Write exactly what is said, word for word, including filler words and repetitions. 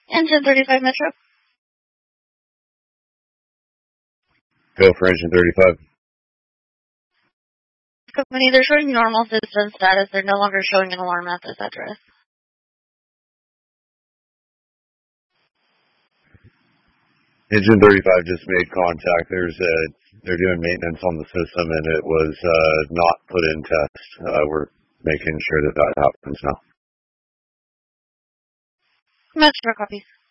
Engine thirty-five Metro. Go for engine thirty-five. Company, they're showing normal system status. They're no longer showing an alarm at this address. Engine thirty-five just made contact. There's a, they're doing maintenance on the system, and it was uh, not put in test. Uh, we're making sure that that happens now. Metro copies.